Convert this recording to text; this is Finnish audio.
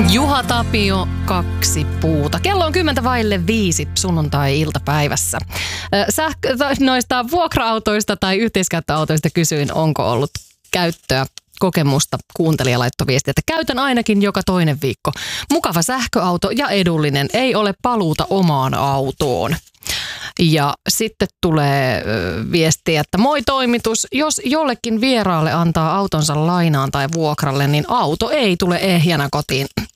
Juha Tapio, 2 puuta. Kello on 10:05 sunnuntai-iltapäivässä. Noista vuokra-autoista tai yhteiskäyttöautoista kysyin, onko ollut käyttöä, kokemusta. Kuuntelija laittoi viestiä, että käytän ainakin joka toinen viikko. Mukava sähköauto ja edullinen, ei ole paluuta omaan autoon. Ja sitten tulee viestiä, että moi toimitus, jos jollekin vieraalle antaa autonsa lainaan tai vuokralle, niin auto ei tule ehjänä kotiin.